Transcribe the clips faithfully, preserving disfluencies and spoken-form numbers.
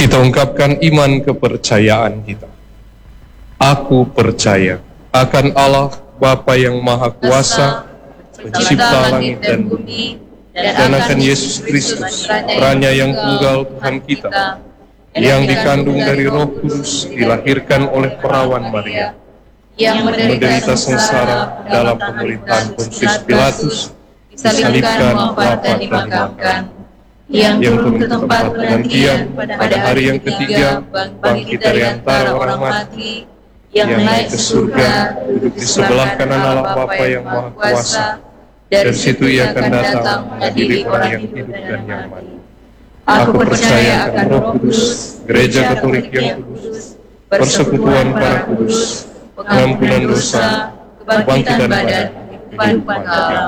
Kita ungkapkan iman kepercayaan kita. Aku percaya akan Allah Bapa yang Maha Kuasa, Pencipta langit dan bumi, dan akan Yesus Kristus, Putranya yang tunggal Tuhan kita, yang dikandung dari Roh Kudus, dilahirkan oleh perawan Maria, yang menderita sengsara dalam pemerintahan Pontius Pilatus, disalibkan, wafat dan dimakamkan, yang turun ke tempat penantian pada hari yang ketiga, bangkit dari antara orang mati, yang naik ke surga, duduk di sebelah kanan Allah Bapa yang Maha Kuasa. Dari situ ia akan datang mengadili orang yang hidup dan yang mati. Aku percaya akan Roh Kudus, Gereja Katolik yang kudus, persekutuan para kudus, pengampunan dosa, kebangkitan badan, kehidupan kekal.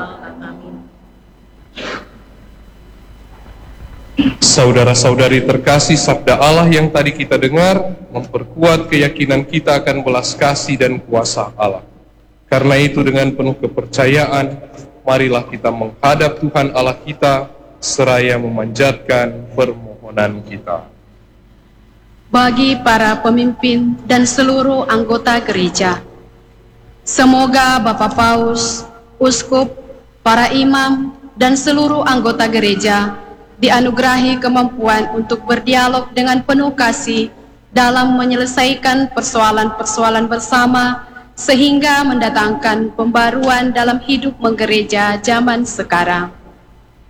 Saudara-saudari terkasih, sabda Allah yang tadi kita dengar memperkuat keyakinan kita akan belas kasih dan kuasa Allah. Karena itu dengan penuh kepercayaan, marilah kita menghadap Tuhan Allah kita seraya memanjatkan permohonan kita. Bagi para pemimpin dan seluruh anggota gereja, semoga Bapak Paus, Uskup, para imam, dan seluruh anggota gereja dianugerahi kemampuan untuk berdialog dengan penuh kasih dalam menyelesaikan persoalan-persoalan bersama sehingga mendatangkan pembaruan dalam hidup menggereja zaman sekarang.